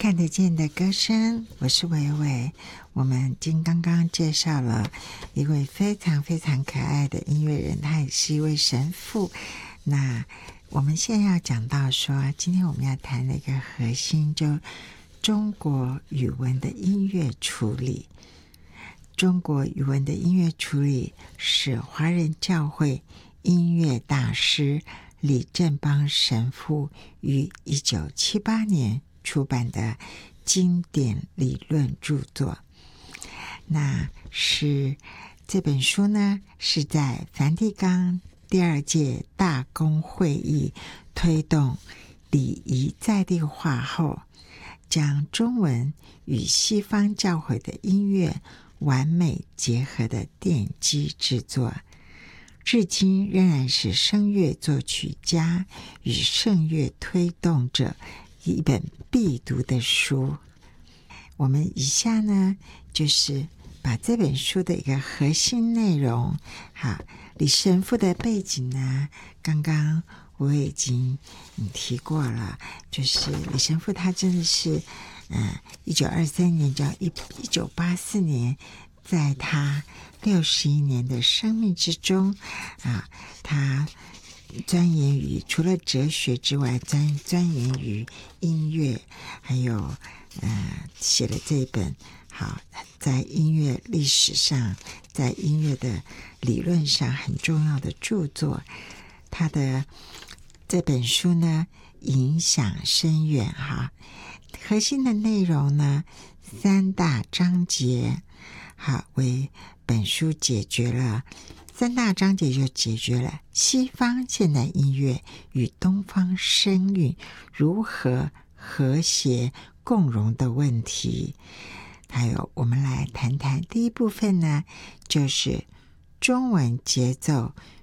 看得见的歌声，我是维维。我们刚刚介绍了一位非常非常可爱的音乐人，他也是一位神父。那我们现在要讲到说，今天我们要谈的一个核心，就中国语文的音乐处理。中国语文的音乐处理是华人教会音乐大师李振邦神父于1978年出版的经典理论著作。那是这本书呢，是在梵蒂冈第2届大公会议推动礼仪在地化后，将中文与西方教会的音乐完美结合的奠基之作，至今仍然是声乐作曲家与圣乐推动者一本必读的书。我们以下呢，就是把这本书的一个核心内容，好，李神父的背景呢，刚刚我已经提过了，就是李神父他真的是1923年到1984年，在他61年的生命之中他钻研于除了哲学之外，钻研于音乐，还有写了这本好在音乐历史上，在音乐的理论上很重要的著作。他的这本书呢，影响深远核心的内容呢，3大章节为本书解决了3大章节，就解决了西方现代音乐与东方声韵如何和谐共融的问题。还有我们来谈谈第一部分呢，就是中文节奏